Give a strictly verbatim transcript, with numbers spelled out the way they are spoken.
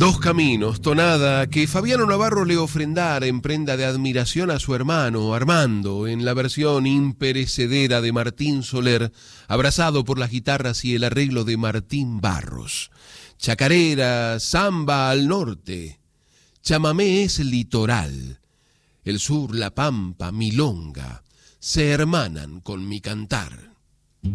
Dos caminos, tonada que Fabiano Navarro le ofrendara en prenda de admiración a su hermano Armando, en la versión imperecedera de Martín Soler, abrazado por las guitarras y el arreglo de Martín Barros. Chacarera, samba al norte, chamamé es litoral, el sur, la pampa, milonga, se hermanan con mi cantar.